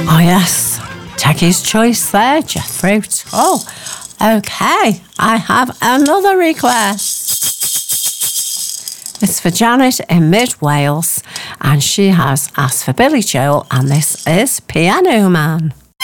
Oh, yes. Techie's choice there, Jethro Tull. Okay, I have another request. It's for Janet in Mid Wales, and she has asked for Billy Joel, and this is Piano Man.